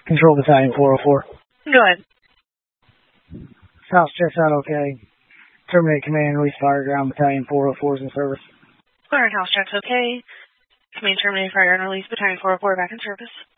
Control Battalion 404. Go ahead. South checks out okay. Terminate command and release fire. Ground Battalion 404 is in service. Clearing house checks okay. Command terminate fire and release Battalion 404 back in service.